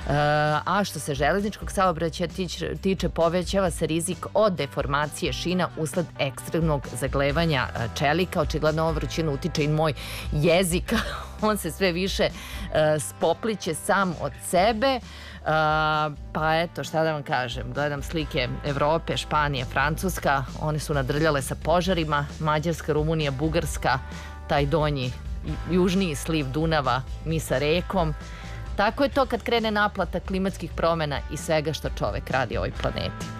A što se železničkog saobraćaja tiče, povećava se rizik od deformacije šina usled ekstremnog zaglevanja čelika. Očigledno ova vrućina utiče i moj jezik, on se sve više spopliće sam od sebe. Pa eto, šta da vam kažem, gledam slike Evrope, Španije, Francuska, one su nadrljale sa požarima, Mađarska, Rumunija, Bugarska, taj donji, južniji sliv Dunava, mi sa rekom. Tako je to kad krene naplata klimatskih promjena i svega što čovek radi ovoj planeti.